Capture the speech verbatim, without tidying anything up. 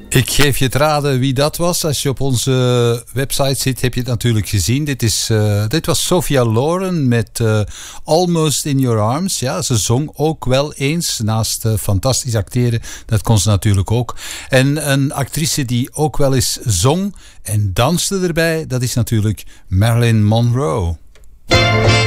Ik geef je het raden wie dat was. Als je op onze website zit, heb je het natuurlijk gezien. Dit, is, uh, dit was Sophia Loren met uh, Almost in Your Arms. Ja, ze zong ook wel eens. Naast uh, fantastisch acteren, dat kon ze natuurlijk ook. En een actrice die ook wel eens zong en danste erbij, dat is natuurlijk Marilyn Monroe.